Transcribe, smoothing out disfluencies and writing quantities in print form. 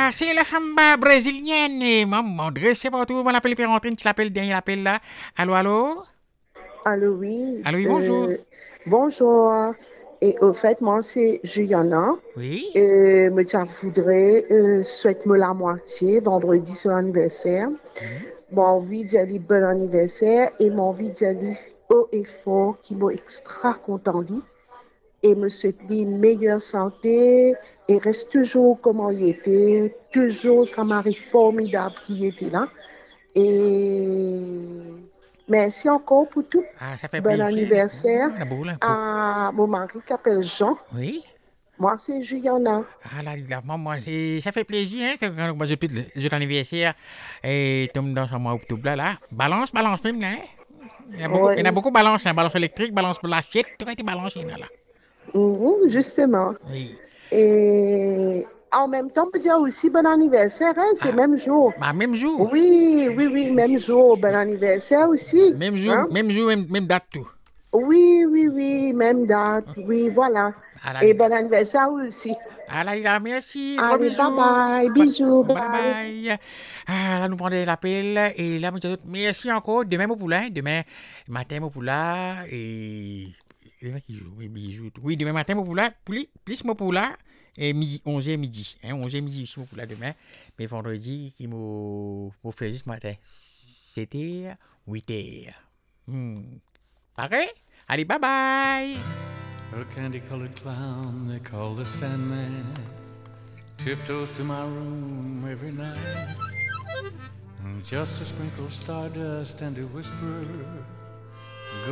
Ah, c'est la samba brésilienne. Maman, dressez partout. On l'appelle Pérentrine, tu l'appelles dernier l'appel là. Allô, allô? Allô, oui. Allô, oui, bonjour. Bonjour. Et au fait, moi, c'est Juliana. Oui? Et me tiens, voudrais souhaite-moi la moitié vendredi sur l'anniversaire. Oui? Mon envie d'y aller bon anniversaire et mon envie d'y aller haut et fort qui m'a extra content dit. Et me souhaite les meilleure santé et reste toujours comme il était. Toujours, ça m'arrive formidable qu'il était là. Et merci encore pour tout. Ah, ça fait Bon plaisir. anniversaire Ah, d'abord, là, à mon mari qui s'appelle Jean. Oui? Moi, c'est Juliana. Ah, là, maman, ça fait plaisir, hein? C'est quand moi, je ton anniversaire et tombe dans son mois octobre là. Balance même là, hein? Il y en a Oui, beaucoup balance, hein? Balance électrique, balance pour l'assiette, tout a été balancé là. mhm, justement. Oui. Et en même temps, on peut dire aussi bon anniversaire, hein, c'est Ah, même jour. bah, même jour. Oui, oui, oui, même jour. Bon anniversaire aussi. Hein? Même jour, même date tout. Oui, oui, oui, même date. Oui, voilà. Ah, là, Et bon anniversaire aussi. ah là, merci, gros Allez, bye bisous. bye, bisous, Bye bye. bye. Ah, là, nous prenons l'appel. Et là, merci encore. Demain, mon poulain. Demain matin, mon poulain. Et. Demain qui joue. Oui, bisous. Oui, demain matin, mon poulain. Plus mon poulain. Et midi, 11h midi. Hein, 11h midi aussi, mon poulain demain. Mais vendredi, il m'a fait ce matin. C'était 8h. Pareil? Allez, bye bye. A candy-colored clown they call the Sandman tiptoes to my room every night, just to sprinkle stardust and to whisper